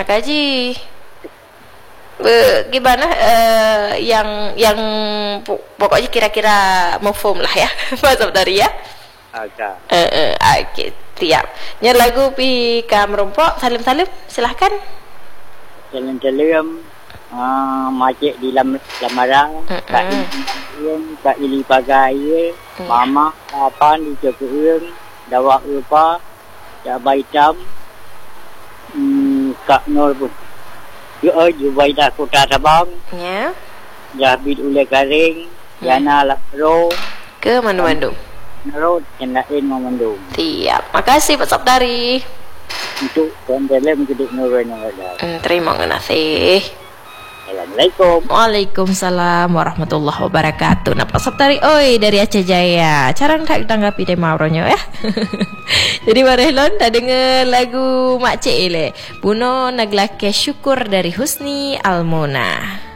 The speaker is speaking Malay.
Makaji. Gimana yang pokoknya kira-kira mafhum lah ya. Bahasa dari ya. Agak. Okey, siap. Nya lagu pi kam rompok salim-salim silahkan. Salim-salim macik di lamaran Kak Ili Pagai Mama Papan di Jokoeng Dawak Rupa Kak Baitam Kak Nur pun Jubaidah Kota Sabang Ya. Jabid Ule Garing Yana Lapro Ke Mandu-Mandu. Narod Kendain Memandung. Siap. Makasih Pak Sabtari. Untuk Tuan Dalam Kedik Nurul yang ada. Terima kasih. Assalamualaikum. Waalaikumsalam warahmatullahi wabarakatuh. Nah Pak Sabtari, oi dari Aceh Jaya. Cara nak tanggapi tema auronyo ya. Jadi Marehlon dah dengar lagu Mak Cik le. Buno naglake syukur dari Husni Almona.